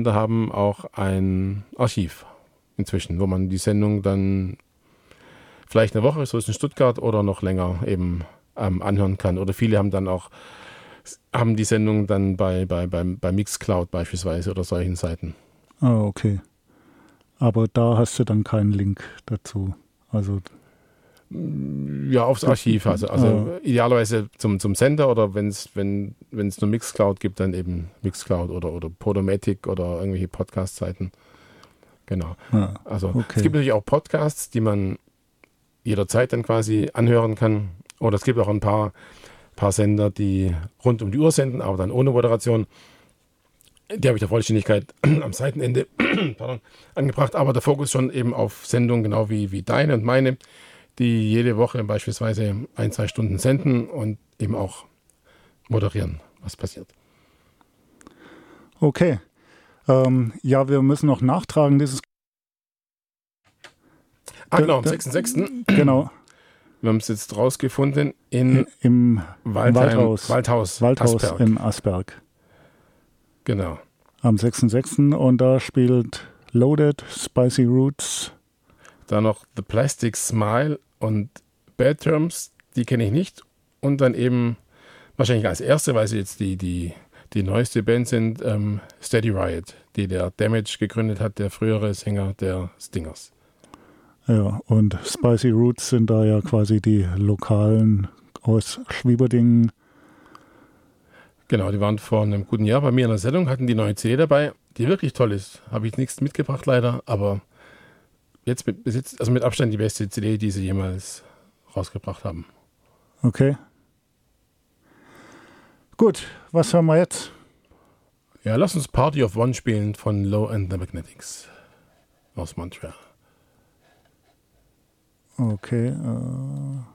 Sender haben auch ein Archiv inzwischen, wo man die Sendung dann vielleicht eine Woche, so ist in Stuttgart, oder noch länger eben anhören kann. Oder viele haben die Sendung dann bei Mixcloud beispielsweise oder solchen Seiten. Ah, okay. Aber da hast du dann keinen Link dazu. Also ja, aufs Archiv. Also idealerweise zum Sender, oder wenn es nur Mixcloud gibt, dann eben Mixcloud oder Podomatic oder irgendwelche Podcast-Seiten. Genau. Also okay. Es gibt natürlich auch Podcasts, die man jederzeit dann quasi anhören kann. Oder es gibt auch ein paar Sender, die rund um die Uhr senden, aber dann ohne Moderation. Die habe ich der Vollständigkeit am Seitenende angebracht. Aber der Fokus schon eben auf Sendungen, genau wie deine und meine, die jede Woche beispielsweise 1-2 Stunden senden und eben auch moderieren, was passiert. Okay. Ja, wir müssen noch nachtragen, dieses. Genau, am 6.6. Genau. Wir haben es jetzt rausgefunden im Waldhaus Asperg. in Asperg. Genau. Am 6.6. und da spielt Loaded, Spicy Roots. Dann noch The Plastic Smile und Bad Terms, die kenne ich nicht. Und dann eben wahrscheinlich als erste, weil sie jetzt die neueste Band sind, Steady Riot, die der Damage gegründet hat, der frühere Sänger der Stingers. Ja, und Spicy Roots sind da ja quasi die Lokalen aus Schwieberdingen. Genau, die waren vor einem guten Jahr bei mir in der Sendung, hatten die neue CD dabei, die wirklich toll ist. Habe ich nichts mitgebracht leider, aber jetzt mit Abstand die beste CD, die sie jemals rausgebracht haben. Okay. Gut, was hören wir jetzt? Ja, lass uns Party of One spielen von Low and the Magnetics aus Montreal. Okay.